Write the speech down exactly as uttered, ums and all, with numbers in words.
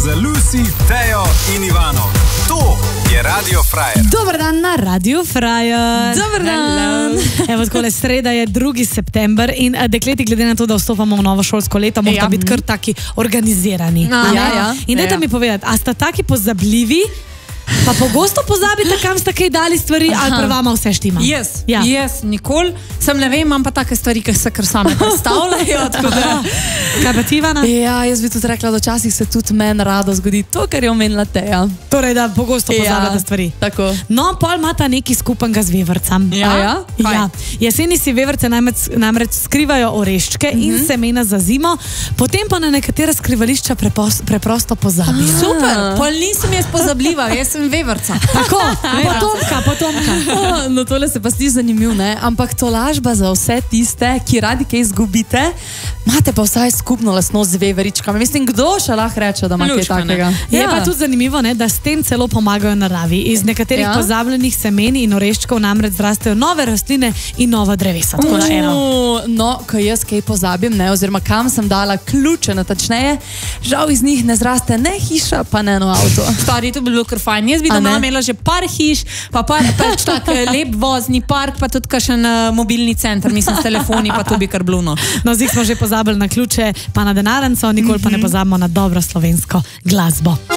za Lucy, Tejo in Ivano. To je Radio Frajer. Dober dan na Radio Frajer. Dober dan. Evo, skole, sreda je drugi september in dekleti, glede na to, da vstopamo v novo šolsko leto, morate Ja. biti kar taki organizirani. No, a ne? ja, ja. In dajte Ja, ja. mi povedati, a sta taki pozabljivi, pa pogosto pozabite, kam ste kaj dali stvari, ali pa vama vse štima? Jaz, Ja. jaz, nikoli. Sem ne vem, imam pa take stvari, ki se kar same predstavljajo. tako da- Kaj pa ti, Ivana? Ja, jaz bi tudi rekla, da včasih se tudi meni rado zgodi to, kar je omenila Teja. Torej, da pogosto pozabite stvari. Tako. No, pol imata nekaj skupnega z vevrcem. Ja, ja? Kaj? Ja. Jeseni si vevrce namreč, namreč skrivajo oreščke uh -huh. in semena za zimo, potem pa na nekatera skrivališča prepos, preprosto pozabijo. Super, pol nisem jaz pozabljiva, jaz sem vevrca. Tako, potomka, potomka. Oh, no, tole se pa zdi zanimivo, ne? Ampak to lažba za vse tiste, ki radi kaj izgubite, imate pa vsaj skupno lastnost z veveričkami. Mislim, kdo še lahko reče, da ima kaj Lučka, ne. takega? Je ja. pa tudi zanimivo, ne, da s tem celo pomagajo naravi. Iz nekaterih ja. Ja. pozabljenih semen in oreščkov namreč zrastejo nove rastline in nova drevesa. Tako da eno. Uh, no, ko jaz kaj pozabim, ne, oziroma kam sem dala ključe, natančneje, žal iz njih ne zraste ne hiša, pa ne eno avto. Stari, to bi bilo kar fajn. Jaz bi A doma ne? imela že par hiš, pa par pač tak eh, lep vozni park, pa tudi kakšen uh, mobilni center, mislim, s telefoni, pa to bi kar bilo. No. No, zdaj smo že pozabili na ključe, pa na denarnico, nikoli pa ne pozabimo na dobro slovensko glasbo.